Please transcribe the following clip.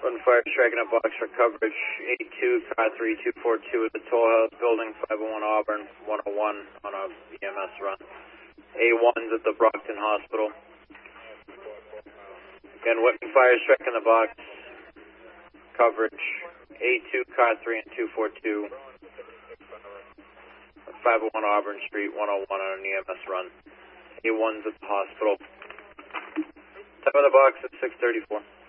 One fire striking a box for coverage. 82, car 3242 at the Toll House Building, 501 Auburn, 101 on a EMS run. A1's at the Brockton Hospital. Again, Whitman fire striking the box. Coverage. A2, car 3 and 242. 501 Auburn Street, 101 on an EMS run. A1's at the hospital. Top of the box at 634.